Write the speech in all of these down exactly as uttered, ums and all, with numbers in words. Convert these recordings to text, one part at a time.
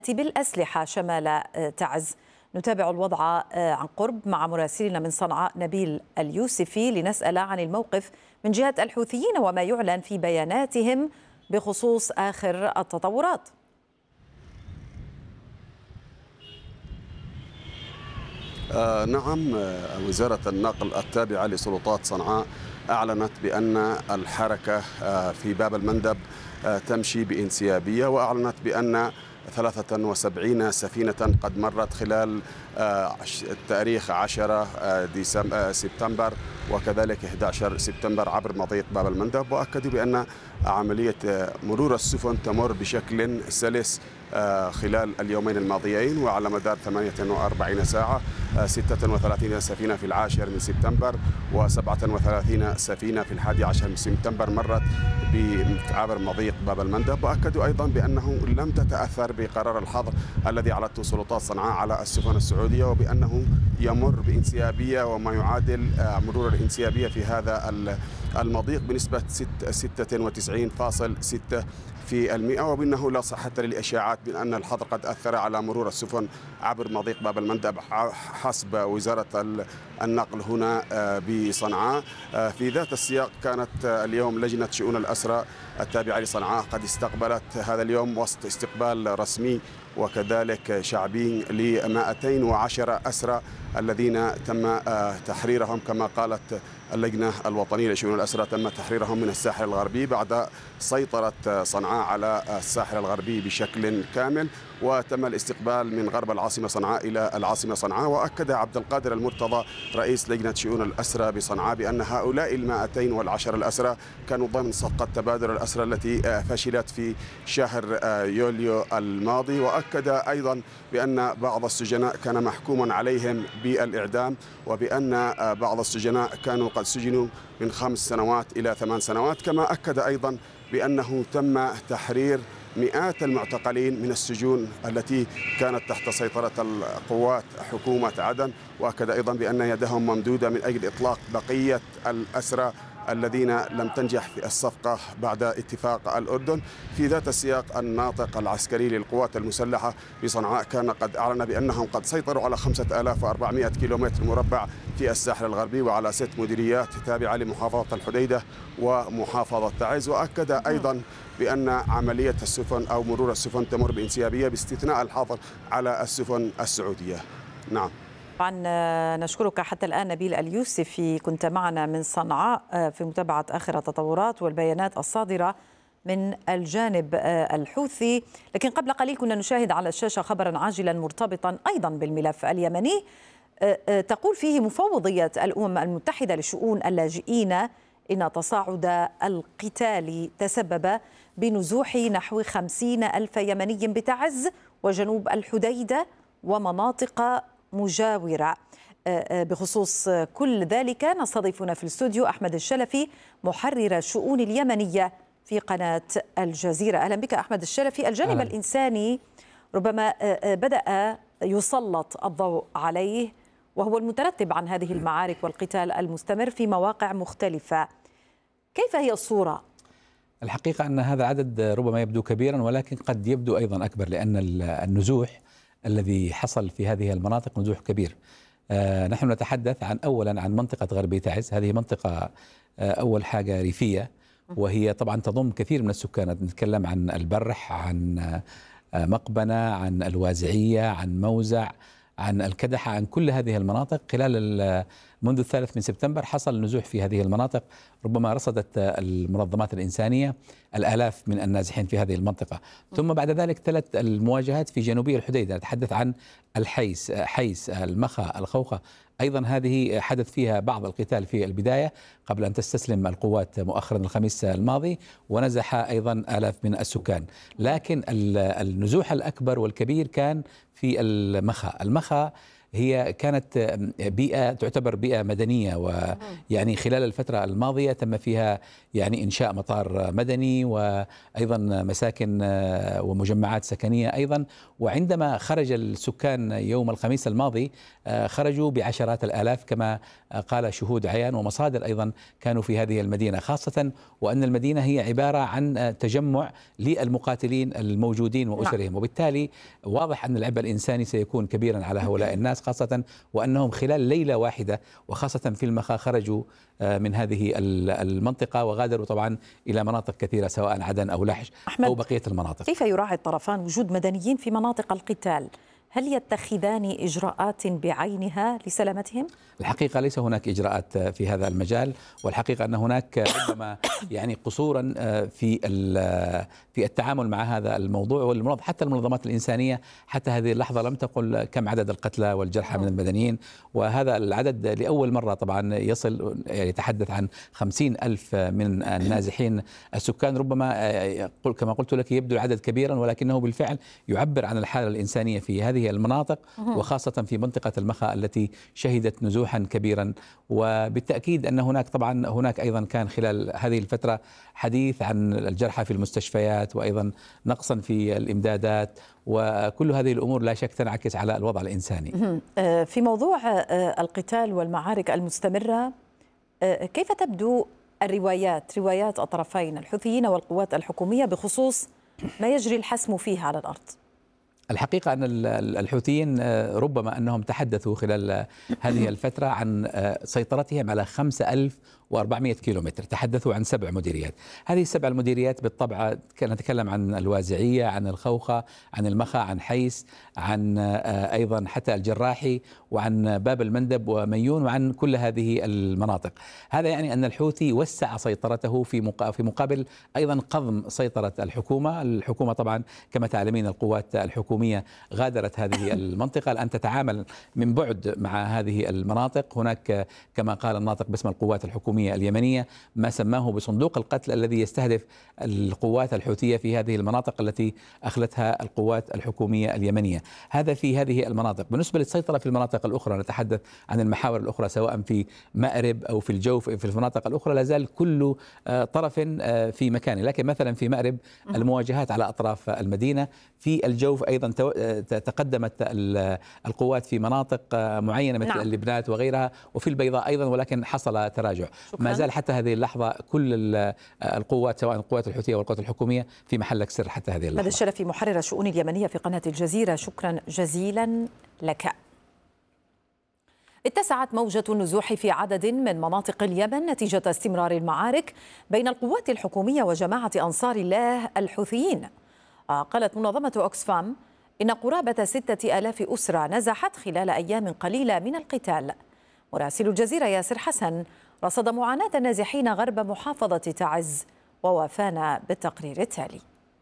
بالأسلحة شمال تعز. نتابع الوضع عن قرب مع مراسلنا من صنعاء نبيل اليوسفي لنسأل عن الموقف من جهة الحوثيين وما يعلن في بياناتهم بخصوص آخر التطورات. آه نعم، وزارة النقل التابعة لسلطات صنعاء أعلنت بأن الحركة آه في باب المندب آه تمشي بانسيابية، وأعلنت بأن ثلاثة وسبعين سفينة قد مرت خلال آه التاريخ عشرة آه سبتمبر وكذلك أحد عشر سبتمبر عبر مضيق باب المندب، وأكدوا بأن عملية مرور السفن تمر بشكل سلس خلال اليومين الماضيين، وعلى مدار ثمانية وأربعين ساعة ستة وثلاثين سفينة في العاشر من سبتمبر وسبعة وثلاثين سفينة في الحادي عشر من سبتمبر مرت عبر مضيق باب المندب. وأكدوا أيضا بأنه لم تتأثر بقرار الحظر الذي أعلنته سلطات صنعاء على السفن السعودية، وبأنه يمر بانسيابية وما يعادل مرور الانسيابية في هذا المضيق بنسبة ستة وتسعين فاصلة ستة في المئة، وبأنه لا صحة للإشاعات بأن الحظر قد أثر على مرور السفن عبر مضيق باب المندب حسب وزارة النقل هنا بصنعاء. في ذات السياق كانت اليوم لجنة شؤون الأسرى التابعة لصنعاء قد استقبلت هذا اليوم وسط استقبال رسمي وكذلك شعبي ل مئتين وعشرة أسرى الذين تم تحريرهم كما قالت اللجنة الوطنية لشؤون الأسرى، تم تحريرهم من الساحل الغربي بعد سيطرة صنعاء على الساحل الغربي بشكل كامل، وتم الاستقبال من غرب العاصمة صنعاء إلى العاصمة صنعاء. وأكد عبد القادر المرتضى رئيس لجنة شؤون الأسرى بصنعاء بأن هؤلاء المائتين والعشر الأسرى كانوا ضمن صفقة تبادل الأسرى التي فشلت في شهر يوليو الماضي. وأكد أيضا بأن بعض السجناء كان محكوما عليهم بالإعدام، وبأن بعض السجناء كانوا قد سجنوا من خمس سنوات إلى ثمان سنوات. كما أكد أيضا بأنه تم تحرير مئات المعتقلين من السجون التي كانت تحت سيطرة القوات حكومة عدن، وأكد أيضا بأن يدهم ممدودة من أجل إطلاق بقية الأسرى الذين لم تنجح في الصفقة بعد اتفاق الأردن. في ذات السياق الناطق العسكري للقوات المسلحة بصنعاء كان قد أعلن بأنهم قد سيطروا على خمسة آلاف وأربعمئة كيلومتر مربع في الساحل الغربي وعلى ست مديريات تابعة لمحافظة الحديدة ومحافظة تعز. وأكد أيضا بأن عملية السفن أو مرور السفن تمر بانسيابية باستثناء الحظر على السفن السعودية. نعم. طبعا نشكرك حتى الآن نبيل اليوسفي، كنت معنا من صنعاء في متابعة آخر التطورات والبيانات الصادرة من الجانب الحوثي. لكن قبل قليل كنا نشاهد على الشاشة خبرا عاجلا مرتبطا أيضا بالملف اليمني، تقول فيه مفوضية الأمم المتحدة لشؤون اللاجئين إن تصاعد القتال تسبب بنزوح نحو خمسين ألف يمني بتعز وجنوب الحديدة ومناطق مجاورة. بخصوص كل ذلك نستضيفنا في الاستوديو أحمد الشلفي محرر الشؤون اليمنية في قناة الجزيرة. أهلا بك أحمد الشلفي. الجانب أهلا. الإنساني ربما بدأ يسلط الضوء عليه، وهو المترتب عن هذه المعارك والقتال المستمر في مواقع مختلفة. كيف هي الصورة؟ الحقيقة أن هذا العدد ربما يبدو كبيرا، ولكن قد يبدو أيضا أكبر، لأن النزوح الذي حصل في هذه المناطق نزوح كبير. آه نحن نتحدث عن أولا عن منطقة غربي تعز. هذه منطقة آه أول حاجة ريفية، وهي طبعا تضم كثير من السكان. نتكلم عن البرح، عن آه مقبنة، عن الوازعية، عن موزع، عن الكدحة، عن كل هذه المناطق. خلال منذ الثالث من سبتمبر حصل نزوح في هذه المناطق، ربما رصدت المنظمات الإنسانية الآلاف من النازحين في هذه المنطقة. ثم بعد ذلك ثلاث المواجهات في جنوبي الحديدة، نتحدث عن الحيس، حيس، المخا، الخوخة، أيضا هذه حدث فيها بعض القتال في البداية قبل أن تستسلم القوات مؤخرا الخميس الماضي، ونزح أيضا آلاف من السكان. لكن النزوح الأكبر والكبير كان في المخا. المخا هي كانت بيئة تعتبر بيئة مدنية، ويعني خلال الفترة الماضية تم فيها يعني إنشاء مطار مدني وأيضا مساكن ومجمعات سكنية أيضا. وعندما خرج السكان يوم الخميس الماضي خرجوا بعشرات الآلاف كما قال شهود عيان ومصادر أيضا كانوا في هذه المدينة، خاصة وأن المدينة هي عبارة عن تجمع للمقاتلين الموجودين وأسرهم، وبالتالي واضح أن العبء الإنساني سيكون كبيرا على هؤلاء الناس، خاصة وأنهم خلال ليلة واحدة وخاصة في المخا خرجوا من هذه المنطقة وغادروا طبعا إلى مناطق كثيرة سواء عدن أو لحج أو بقية المناطق. كيف يراعي الطرفان وجود مدنيين في مناطق القتال؟ هل يتخذان إجراءات بعينها لسلامتهم؟ الحقيقة ليس هناك إجراءات في هذا المجال، والحقيقة أن هناك ربما يعني قصورا في في التعامل مع هذا الموضوع، حتى المنظمات الإنسانية حتى هذه اللحظة لم تقل كم عدد القتلى والجرحى من المدنيين، وهذا العدد لأول مرة طبعا يصل يعني يتحدث عن خمسين ألف من النازحين. السكان ربما كما قلت لك يبدو العدد كبيرا، ولكنه بالفعل يعبر عن الحالة الإنسانية في هذه المناطق، وخاصة في منطقة المخا التي شهدت نزوحا كبيرا. وبالتأكيد أن هناك طبعا هناك أيضا كان خلال هذه الفترة حديث عن الجرحى في المستشفيات وأيضا نقصا في الإمدادات، وكل هذه الأمور لا شك تنعكس على الوضع الإنساني. في موضوع القتال والمعارك المستمرة، كيف تبدو الروايات روايات الطرفين الحوثيين والقوات الحكومية بخصوص ما يجري الحسم فيه على الأرض؟ الحقيقة أن الحوثيين ربما أنهم تحدثوا خلال هذه الفترة عن سيطرتهم على خمسة آلاف وأربعمائة كيلومتر، تحدثوا عن سبع مديريات. هذه السبع المديريات بالطبع نتكلم عن الوازعية، عن الخوخة، عن المخا، عن حيس، عن أيضا حتى الجراحي، وعن باب المندب وميون، وعن كل هذه المناطق. هذا يعني أن الحوثي وسع سيطرته في في مقابل أيضا قضم سيطرة الحكومة. الحكومة طبعا كما تعلمين القوات الحكومية غادرت هذه المنطقة، الآن تتعامل من بعد مع هذه المناطق. هناك كما قال الناطق باسم القوات الحكومية اليمنية ما سماه بصندوق القتل الذي يستهدف القوات الحوثية في هذه المناطق التي أخلتها القوات الحكومية اليمنية. هذا في هذه المناطق. بالنسبة للسيطرة في المناطق الأخرى نتحدث عن المحاور الأخرى سواء في مأرب أو في الجوف في المناطق الأخرى، لا زال كل طرف في مكانه. لكن مثلا في مأرب المواجهات على أطراف المدينة، في الجوف أيضا تقدمت القوات في مناطق معينة مثل نعم. اللبنات وغيرها، وفي البيضاء أيضا، ولكن حصل تراجع. شكرا. ما زال حتى هذه اللحظة كل القوات سواء القوات الحوثية والقوات الحكومية في محلك سر حتى هذه اللحظة. مدى الشلفي محرر الشؤون اليمنية في قناة الجزيرة، شكرا جزيلا لك. اتسعت موجة النزوح في عدد من مناطق اليمن نتيجة استمرار المعارك بين القوات الحكومية وجماعة أنصار الله الحوثيين. قالت منظمة أوكسفام إن قرابة ستة آلاف أسرة نزحت خلال أيام قليلة من القتال. مراسل الجزيرة ياسر حسن رصد معاناة النازحين غرب محافظة تعز ووافانا بالتقرير التالي.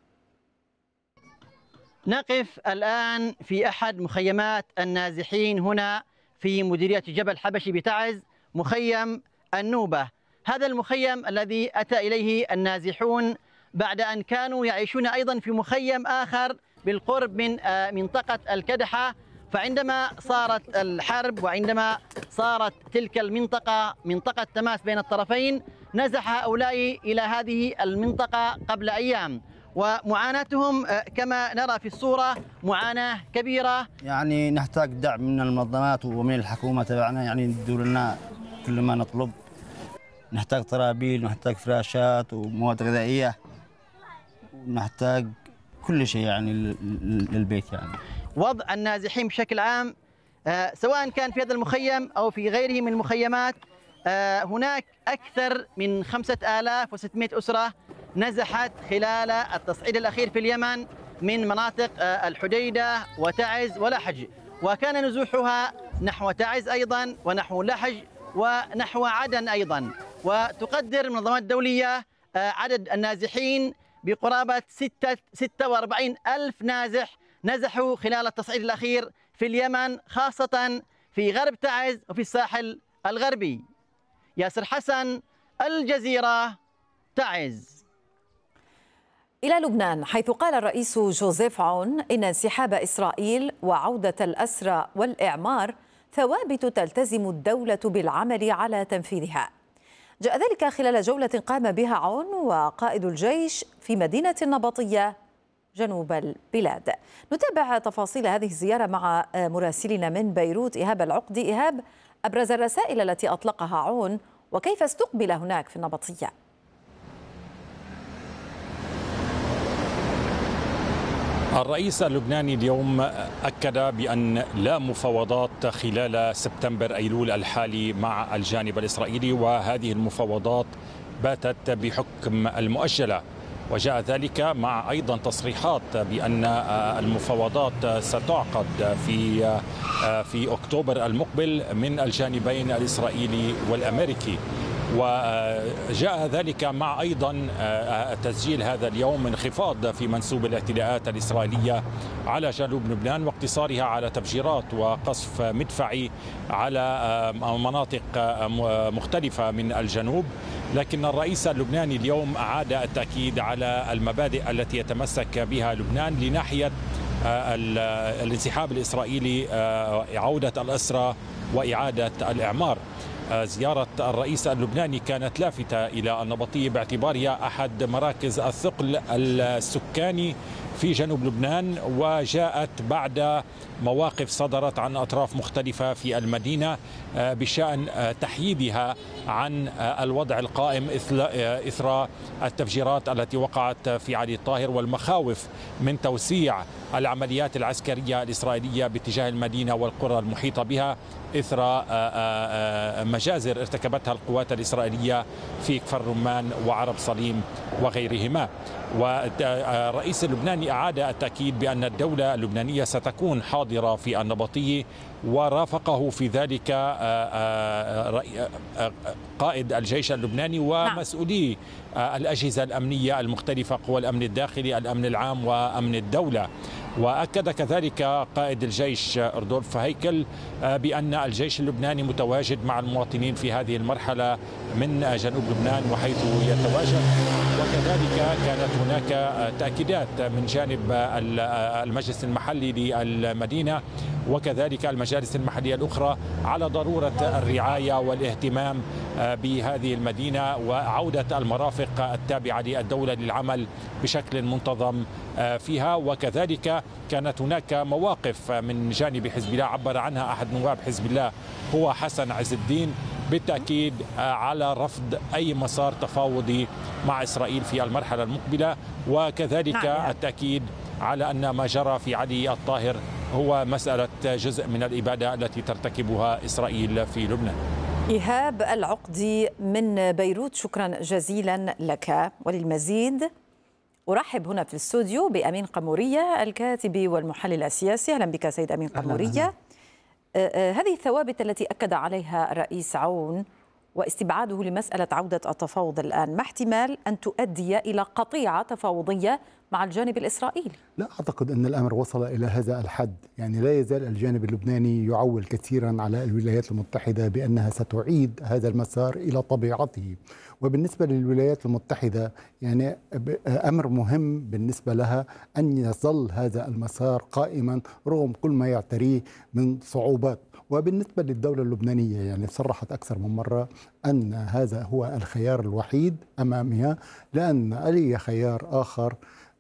نقف الآن في أحد مخيمات النازحين هنا في مديرية جبل حبشي بتعز، مخيم النوبة. هذا المخيم الذي أتى إليه النازحون بعد أن كانوا يعيشون أيضا في مخيم آخر بالقرب من منطقة الكدحة، فعندما صارت الحرب وعندما صارت تلك المنطقة منطقة تماس بين الطرفين نزح هؤلاء إلى هذه المنطقة قبل أيام، ومعاناتهم كما نرى في الصورة معاناة كبيرة. يعني نحتاج دعم من المنظمات ومن الحكومة تبعنا، يعني يدوا لنا كل ما نطلب. نحتاج طرابيل، نحتاج فراشات ومواد غذائية، ونحتاج كل شيء يعني للبيت. يعني وضع النازحين بشكل عام سواء كان في هذا المخيم أو في غيره من المخيمات، هناك أكثر من خمسة آلاف وستمائة أسرة نزحت خلال التصعيد الأخير في اليمن من مناطق الحديدة وتعز ولحج، وكان نزوحها نحو تعز أيضا ونحو لحج ونحو عدن أيضا. وتقدر المنظمات الدولية عدد النازحين بقرابة ستة وأربعين ألف نازح نزحوا خلال التصعيد الأخير في اليمن، خاصة في غرب تعز وفي الساحل الغربي. ياسر حسن، الجزيرة، تعز. إلى لبنان، حيث قال الرئيس جوزيف عون إن انسحاب إسرائيل وعودة الأسرى والإعمار ثوابت تلتزم الدولة بالعمل على تنفيذها. جاء ذلك خلال جولة قام بها عون وقائد الجيش في مدينة النبطية جنوب البلاد. نتابع تفاصيل هذه الزيارة مع مراسلنا من بيروت إيهاب العقدي. إيهاب، أبرز الرسائل التي أطلقها عون وكيف استقبل هناك في النبطية؟ الرئيس اللبناني اليوم أكد بأن لا مفاوضات خلال سبتمبر أيلول الحالي مع الجانب الإسرائيلي، وهذه المفاوضات باتت بحكم المؤجلة. وجاء ذلك مع أيضا تصريحات بأن المفاوضات ستعقد في في أكتوبر المقبل من الجانبين الإسرائيلي والأمريكي. وجاء ذلك مع أيضا تسجيل هذا اليوم انخفاض في منسوب الاعتداءات الإسرائيلية على جنوب لبنان واقتصارها على تفجيرات وقصف مدفعي على مناطق مختلفة من الجنوب. لكن الرئيس اللبناني اليوم أعاد التأكيد على المبادئ التي يتمسك بها لبنان لناحية الانسحاب الإسرائيلي، عودة الأسرى وإعادة الإعمار. زيارة الرئيس اللبناني كانت لافتة إلى النبطية باعتبارها أحد مراكز الثقل السكاني في جنوب لبنان، وجاءت بعد مواقف صدرت عن أطراف مختلفة في المدينة بشأن تحييدها عن الوضع القائم إثر التفجيرات التي وقعت في علي الطاهر والمخاوف من توسيع العمليات العسكرية الإسرائيلية باتجاه المدينة والقرى المحيطة بها إثر مجازر ارتكبتها القوات الإسرائيلية في كفر رمان وعرب صليم وغيرهما. والرئيس اللبناني أعاد التأكيد بأن الدولة اللبنانية ستكون حاضرة في النبطية، ورافقه في ذلك قائد الجيش اللبناني ومسؤولي الأجهزة الأمنية المختلفة، قوى الأمن الداخلي، الأمن العام وأمن الدولة. وأكد كذلك قائد الجيش أردولف هيكل بأن الجيش اللبناني متواجد مع المواطنين في هذه المرحلة من جنوب لبنان وحيث يتواجد. وكذلك كانت هناك تأكيدات من جانب المجلس المحلي للمدينة وكذلك المجالس المحلية الأخرى على ضرورة الرعاية والاهتمام بهذه المدينة وعودة المرافق التابعة للدولة للعمل بشكل منتظم فيها. وكذلك كانت هناك مواقف من جانب حزب الله عبر عنها أحد نواب حزب الله هو حسن عز الدين، بالتأكيد على رفض أي مسار تفاوضي مع إسرائيل في المرحلة المقبلة، وكذلك نعم. التأكيد على أن ما جرى في علي الطاهر هو مسألة جزء من الإبادة التي ترتكبها إسرائيل في لبنان. إيهاب العقدي من بيروت، شكرا جزيلا لك. وللمزيد أرحب هنا في الاستوديو بأمين قمورية الكاتب والمحلل السياسي. أهلا بك سيد أمين قمورية. هذه الثوابت التي أكد عليها الرئيس عون واستبعاده لمسألة عودة التفاوض الآن، ما احتمال أن تؤدي إلى قطيعة تفاوضية مع الجانب الإسرائيلي؟ لا أعتقد أن الأمر وصل إلى هذا الحد. يعني لا يزال الجانب اللبناني يعول كثيرا على الولايات المتحدة بأنها ستعيد هذا المسار إلى طبيعته. وبالنسبة للولايات المتحدة يعني أمر مهم بالنسبة لها أن يظل هذا المسار قائما رغم كل ما يعتريه من صعوبات. وبالنسبة للدولة اللبنانية يعني صرحت أكثر من مرة أن هذا هو الخيار الوحيد أمامها، لأن أي خيار آخر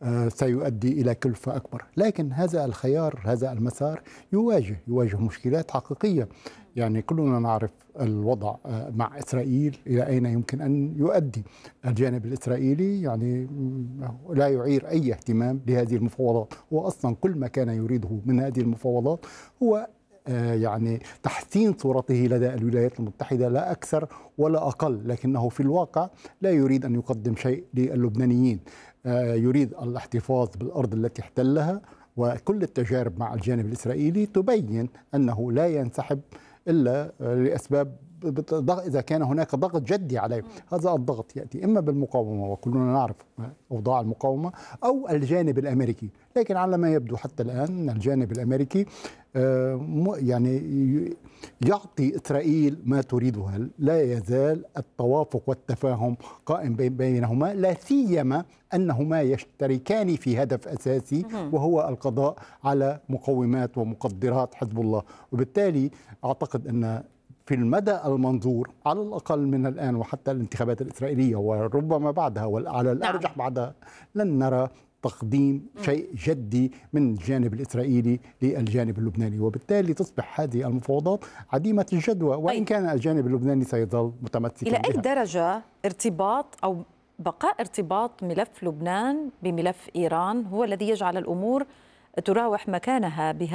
سيؤدي إلى كلفة أكبر. لكن هذا الخيار هذا المسار يواجه يواجه مشكلات حقيقية. يعني كلنا نعرف الوضع مع إسرائيل إلى أين يمكن أن يؤدي. الجانب الإسرائيلي يعني لا يعير أي اهتمام لهذه المفاوضات، وأصلا كل ما كان يريده من هذه المفاوضات هو يعني تحسين صورته لدى الولايات المتحدة لا أكثر ولا أقل، لكنه في الواقع لا يريد أن يقدم شيء للبنانيين. يريد الاحتفاظ بالأرض التي احتلها، وكل التجارب مع الجانب الإسرائيلي تبين أنه لا ينسحب إلا لأسباب إذا كان هناك ضغط جدي عليه. هذا الضغط يأتي إما بالمقاومة، وكلنا نعرف أوضاع المقاومة، أو الجانب الأمريكي. لكن على ما يبدو حتى الآن الجانب الأمريكي يعني يعطي إسرائيل ما تريدها. لا يزال التوافق والتفاهم قائم بينهما، لا سيما أنهما يشتركان في هدف أساسي وهو القضاء على مقومات ومقدرات حزب الله. وبالتالي أعتقد أن في المدى المنظور على الأقل من الآن وحتى الانتخابات الإسرائيلية وربما بعدها وعلى الأرجح بعدها لن نرى تقديم شيء جدي من الجانب الإسرائيلي للجانب اللبناني، وبالتالي تصبح هذه المفاوضات عديمة الجدوى، وإن كان الجانب اللبناني سيظل متمسكا إلى أي بها. درجة ارتباط أو بقاء ارتباط ملف لبنان بملف إيران هو الذي يجعل الأمور تراوح مكانها بها